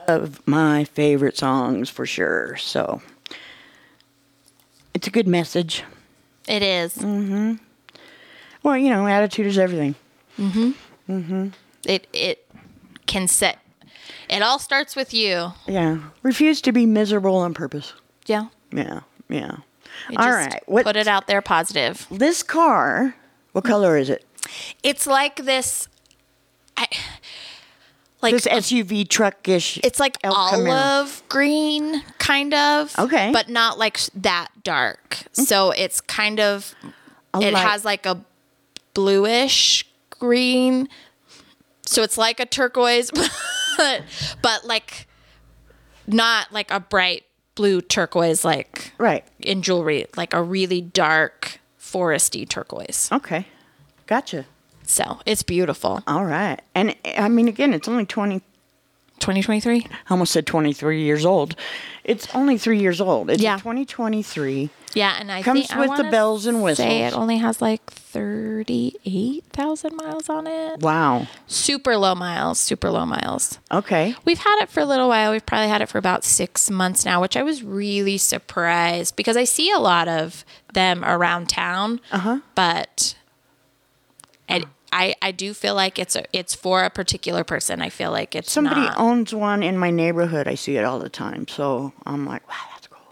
of my favorite songs for sure. So it's a good message. It is. Mm-hmm. Well, you know, attitude is everything. Mm-hmm. Mm-hmm. It can set. It all starts with you. Yeah. Refuse to be miserable on purpose. Yeah. Yeah. Yeah. You All just right. put it out there positive. This car, what color is it? It's like this. This SUV truck-ish. It's like El Camaro. olive green, kind of. Okay. But not like that dark. So it's kind of, it has like a bluish green. So it's like a turquoise, but like not like a bright blue turquoise like Right. in jewelry, like a really dark foresty turquoise. Okay. Gotcha. So it's beautiful. All right. And I mean, again, it's only 2023? I almost said 23 years old. It's only 3 years old. It's Yeah. 2023. Yeah, and I Comes think with the bells and whistles. Say it only has like 38,000 miles on it. Wow. Super low miles. Super low miles. Okay. We've had it for a little while. We've probably had it for about 6 months now, which I was really surprised because I see a lot of them around town. But I do feel like it's for a particular person. I feel like it's Somebody not. owns one in my neighborhood. I see it all the time. So I'm like, wow, that's cool.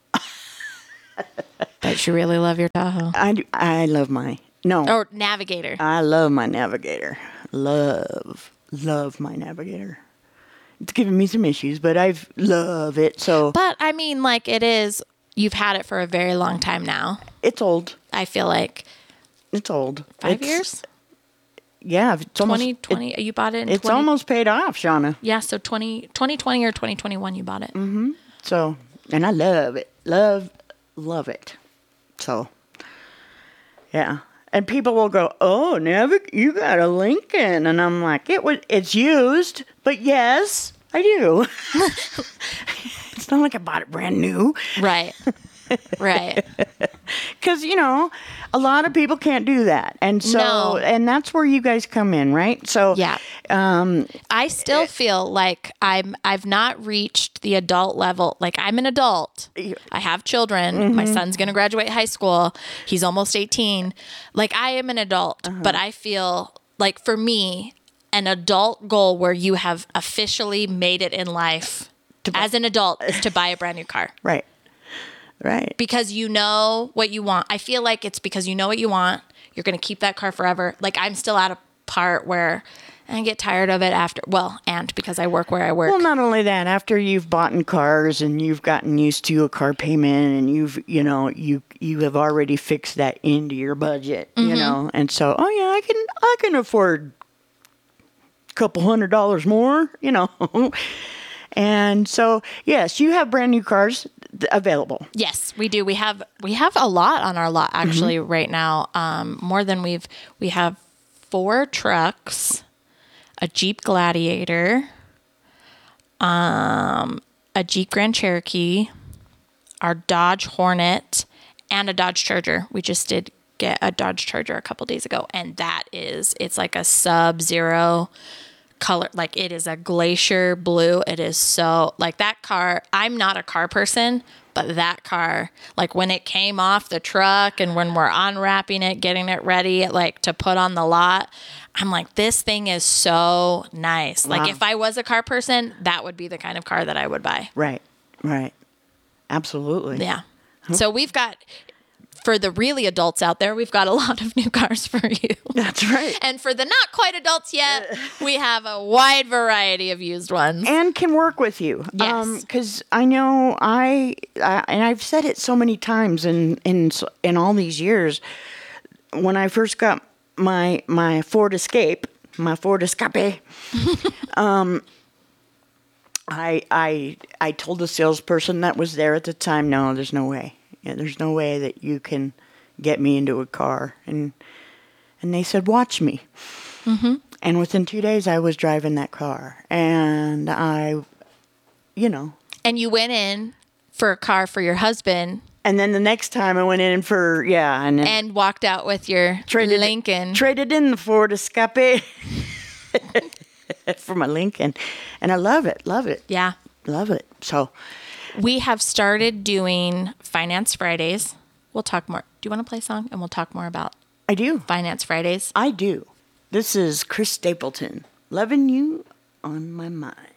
But you really love your Tahoe. I love my Or Navigator. I love my Navigator. Love my Navigator. It's giving me some issues, but I love it. So, But I mean, like you've had it for a very long time now. it's old. I feel like It's old. 5 years? Yeah, it's almost 2020. You bought it in It's 20 almost paid off, Shauna. Yeah, so 2020 or 2021 you bought it. Mm-hmm. So, and I love it. Love it. So, yeah. And people will go, "Oh, you got a Lincoln." And I'm like, it's used, but yes, I do. It's not like I bought it brand new. Right. Right. Because, a lot of people can't do that. And so, No. and that's where you guys come in, right? So, Yeah. I still feel like I've not reached the adult level. Like I'm an adult. I have children. Mm-hmm. My son's going to graduate high school. He's almost 18. Like I am an adult, but I feel like for me, an adult goal where you have officially made it in life as an adult is to buy a brand new car. Right. Right. Because you know what you want. I feel like it's because you know what you want. You're going to keep that car forever. Like I'm still at a part where I get tired of it after. Well, and because I work where I work. Well, not only that, after you've bought in cars and you've gotten used to a car payment and you have already fixed that into your budget, and so, I can afford a couple $100 more, And so, yes, you have brand new cars available. Yes, we do. We have a lot on our lot actually right now. More than we have 4 trucks, a Jeep Gladiator, a Jeep Grand Cherokee, our Dodge Hornet, and a Dodge Charger. We just did get a Dodge Charger a couple days ago, and it's like a Sub-Zero color. Like it is a glacier blue. It is so like that car. I'm not a car person, but that car, like when it came off the truck and when we're unwrapping it, getting it ready, like to put on the lot, I'm like, this thing is so nice. Wow. Like if I was a car person, that would be the kind of car that I would buy. Right. Absolutely. Yeah. So we've got, for the really adults out there, we've got a lot of new cars for you. That's right. And for the not quite adults yet, we have a wide variety of used ones. And can work with you. Yes. Because I know and I've said it so many times in all these years, when I first got my Ford Escape, I told the salesperson that was there at the time, no, there's no way. Yeah, there's no way that you can get me into a car. And they said, watch me. Mm-hmm. And within 2 days, I was driving that car. And And you went in for a car for your husband. And then the next time I went in for, and walked out with your Lincoln. Traded in the Ford Escape. for my Lincoln, and I love it. Love it. Yeah. Love it. So We have started doing Finance Fridays. We'll talk more. Do you want to play a song? And we'll talk more about I do. Finance Fridays. I do. This is Chris Stapleton. Loving you on my mind.